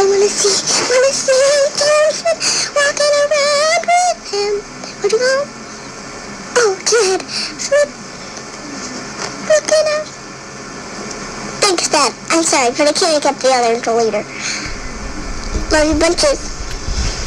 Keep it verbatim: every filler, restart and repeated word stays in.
I wanna see, wanna see Dad walking around with him. Where'd you go? Oh, Dad. Looking up. Thanks, Dad. I'm sorry, but I can't make up the other until later. Love you bunches.